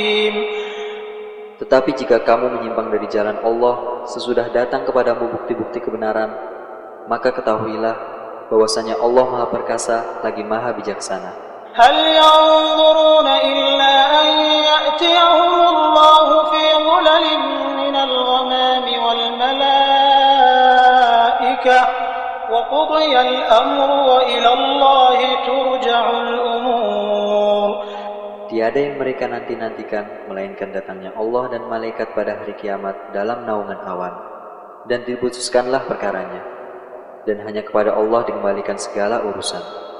Tetapi jika kamu menyimpang dari jalan Allah sesudah datang kepadamu bukti-bukti kebenaran, maka ketahuilah bahwasanya Allah Maha Perkasa lagi Maha Bijaksana. Hal yanzuruna illa an ya'tiyahumullahu fi dhulalin minal ghamami wal malaikah wa qudiyal amru wa ila Allahi turja'ul umur. Tiada yang mereka nanti-nantikan melainkan datangnya Allah dan malaikat pada hari kiamat dalam naungan awan, dan diputuskanlah perkaranya, dan hanya kepada Allah dikembalikan segala urusan.